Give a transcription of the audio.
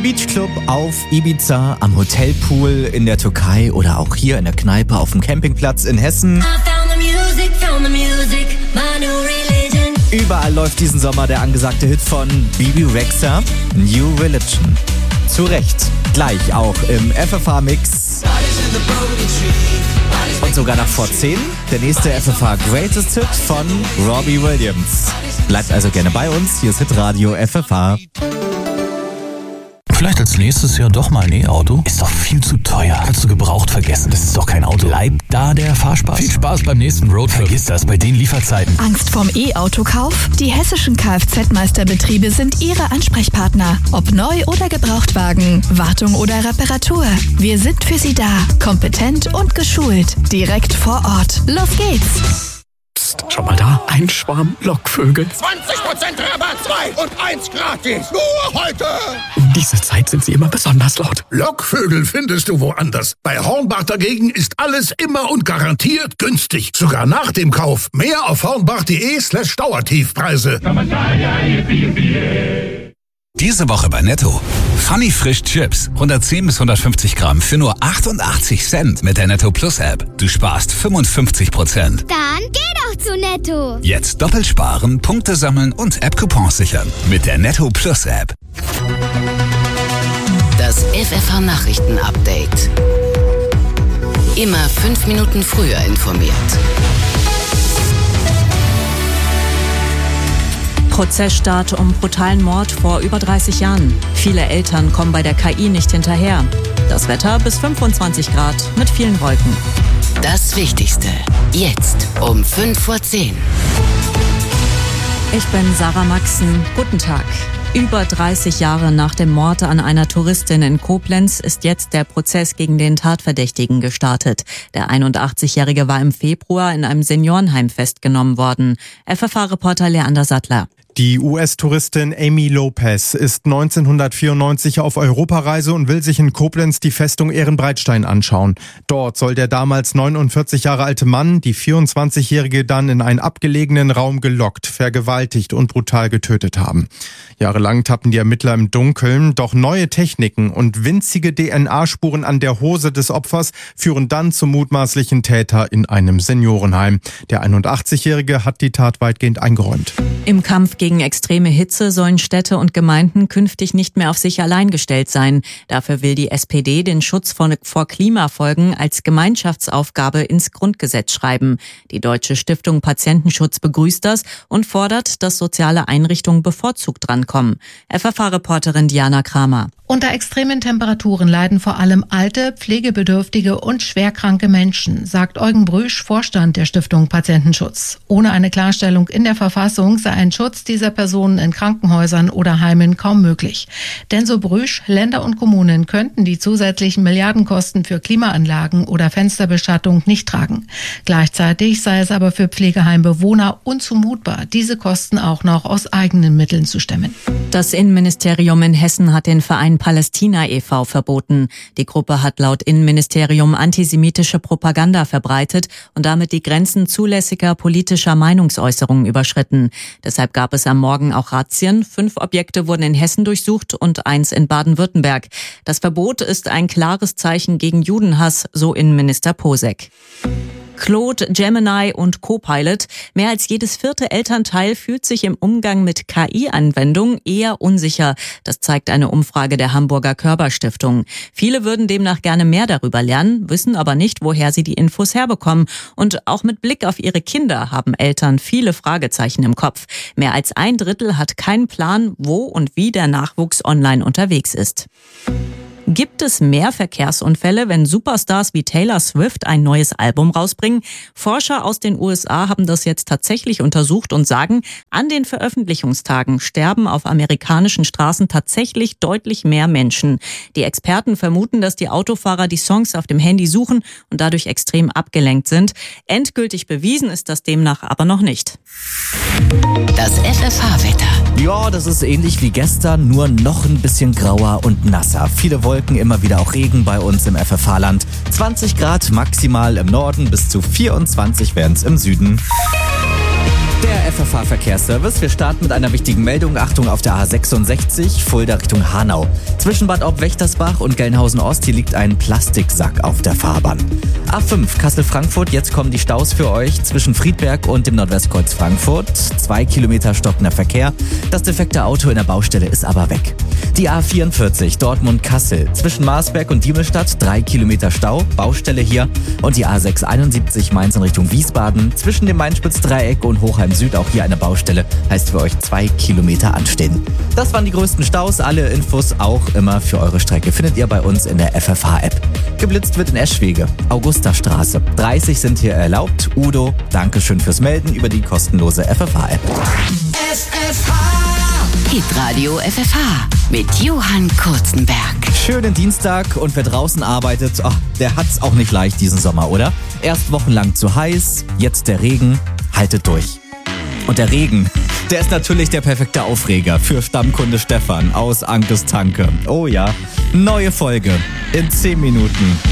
Im Beachclub, auf Ibiza, am Hotelpool, in der Türkei oder auch hier in der Kneipe auf dem Campingplatz in Hessen. Überall läuft diesen Sommer der angesagte Hit von Bebe Rexha, New Religion. Zu Recht, gleich auch im FFH-Mix. Und sogar nach vor 10, der nächste FFH Greatest Hit von Robbie Williams. Bleibt also gerne bei uns, hier ist Hitradio FFH. Vielleicht als nächstes Jahr doch mal ein E-Auto? Ist doch viel zu teuer. Kannst du gebraucht vergessen. Das ist doch kein Auto. Bleibt da der Fahrspaß. Viel Spaß beim nächsten Roadtrip. Vergiss das bei den Lieferzeiten. Angst vorm E-Autokauf? Die hessischen Kfz-Meisterbetriebe sind Ihre Ansprechpartner. Ob neu oder Gebrauchtwagen, Wartung oder Reparatur. Wir sind für Sie da. Kompetent und geschult. Direkt vor Ort. Los geht's! Psst, schau mal da. Ein Schwarm Lockvögel. 20% Rabatt, 2 und 1 gratis. Nur heute. Um diese Zeit sind sie immer besonders laut. Lockvögel findest du woanders. Bei Hornbach dagegen ist alles immer und garantiert günstig. Sogar nach dem Kauf. Mehr auf hornbach.de/Dauertiefpreise. Diese Woche bei Netto. Funny Frisch Chips. 110 bis 150 Gramm für nur 88 Cent mit der Netto Plus App. Du sparst 55%. Dann geh doch zu Netto. Jetzt doppelt sparen, Punkte sammeln und App-Coupons sichern. Mit der Netto Plus App. Das FFH-Nachrichten-Update. Immer 5 Minuten früher informiert. Prozessstart um brutalen Mord vor über 30 Jahren. Viele Eltern kommen bei der KI nicht hinterher. Das Wetter bis 25 Grad mit vielen Wolken. Das Wichtigste. Jetzt um 5:10. Ich bin Sarah Maxen. Guten Tag. Über 30 Jahre nach dem Mord an einer Touristin in Koblenz ist jetzt der Prozess gegen den Tatverdächtigen gestartet. Der 81-Jährige war im Februar in einem Seniorenheim festgenommen worden. FFH-Reporter Leander Sattler. Die US-Touristin Amy Lopez ist 1994 auf Europareise und will sich in Koblenz die Festung Ehrenbreitstein anschauen. Dort soll der damals 49 Jahre alte Mann die 24-Jährige dann in einen abgelegenen Raum gelockt, vergewaltigt und brutal getötet haben. Jahrelang tappen die Ermittler im Dunkeln, doch neue Techniken und winzige DNA-Spuren an der Hose des Opfers führen dann zum mutmaßlichen Täter in einem Seniorenheim. Der 81-Jährige hat die Tat weitgehend eingeräumt. Im Kampf gegen extreme Hitze sollen Städte und Gemeinden künftig nicht mehr auf sich allein gestellt sein. Dafür will die SPD den Schutz vor Klimafolgen als Gemeinschaftsaufgabe ins Grundgesetz schreiben. Die Deutsche Stiftung Patientenschutz begrüßt das und fordert, dass soziale Einrichtungen bevorzugt drankommen. FFH-Reporterin Diana Kramer. Unter extremen Temperaturen leiden vor allem alte, pflegebedürftige und schwerkranke Menschen, sagt Eugen Brüsch, Vorstand der Stiftung Patientenschutz. Ohne eine Klarstellung in der Verfassung sei ein Schutz dieser Personen in Krankenhäusern oder Heimen kaum möglich. Denn so Brüsch, Länder und Kommunen könnten die zusätzlichen Milliardenkosten für Klimaanlagen oder Fensterbeschattung nicht tragen. Gleichzeitig sei es aber für Pflegeheimbewohner unzumutbar, diese Kosten auch noch aus eigenen Mitteln zu stemmen. Das Innenministerium in Hessen hat den Verein Palästina e.V. verboten. Die Gruppe hat laut Innenministerium antisemitische Propaganda verbreitet und damit die Grenzen zulässiger politischer Meinungsäußerungen überschritten. Deshalb gab es am Morgen auch Razzien. 5 Objekte wurden in Hessen durchsucht und 1 in Baden-Württemberg. Das Verbot ist ein klares Zeichen gegen Judenhass, so Innenminister Posek. Claude, Gemini und Copilot. Mehr als jedes 4. Elternteil fühlt sich im Umgang mit KI-Anwendungen eher unsicher. Das zeigt eine Umfrage der Hamburger Körber-Stiftung. Viele würden demnach gerne mehr darüber lernen, wissen aber nicht, woher sie die Infos herbekommen. Und auch mit Blick auf ihre Kinder haben Eltern viele Fragezeichen im Kopf. Mehr als 1/3 hat keinen Plan, wo und wie der Nachwuchs online unterwegs ist. Gibt es mehr Verkehrsunfälle, wenn Superstars wie Taylor Swift ein neues Album rausbringen? Forscher aus den USA haben das jetzt tatsächlich untersucht und sagen, an den Veröffentlichungstagen sterben auf amerikanischen Straßen tatsächlich deutlich mehr Menschen. Die Experten vermuten, dass die Autofahrer die Songs auf dem Handy suchen und dadurch extrem abgelenkt sind. Endgültig bewiesen ist das demnach aber noch nicht. Das FFH-Wetter. Ja, das ist ähnlich wie gestern, nur noch ein bisschen grauer und nasser. Viele Wolken, immer wieder auch Regen bei uns im FFH-Land. 20 Grad maximal im Norden, bis zu 24 wären es im Süden. Der FFH Verkehrsservice. Wir starten mit einer wichtigen Meldung. Achtung auf der A66, Fulda Richtung Hanau. Zwischen Bad Ob-Wächtersbach und Gelnhausen-Ost, hier liegt ein Plastiksack auf der Fahrbahn. A5 Kassel-Frankfurt, jetzt kommen die Staus für euch zwischen Friedberg und dem Nordwestkreuz Frankfurt. 2 Kilometer stockender Verkehr. Das defekte Auto in der Baustelle ist aber weg. Die A44 Dortmund-Kassel. Zwischen Marsberg und Diemelstadt 3 Kilometer Stau, Baustelle hier. Und die A671 Mainz in Richtung Wiesbaden. Zwischen dem Main-Spitz-Dreieck und Hochheim Süd auch hier eine Baustelle. Heißt für euch 2 Kilometer anstehen. Das waren die größten Staus. Alle Infos auch immer für eure Strecke findet ihr bei uns in der FFH-App. Geblitzt wird in Eschwege. Augustastraße. 30 sind hier erlaubt. Udo, Dankeschön fürs Melden über die kostenlose FFH-App. FFH Hitradio FFH mit Johann Kurzenberg. Schönen Dienstag und wer draußen arbeitet, der hat's auch nicht leicht diesen Sommer, oder? Erst wochenlang zu heiß, jetzt der Regen. Haltet durch. Und der Regen, der ist natürlich der perfekte Aufreger für Stammkunde Stefan aus Ankes Tanke. Oh ja, neue Folge in 10 Minuten.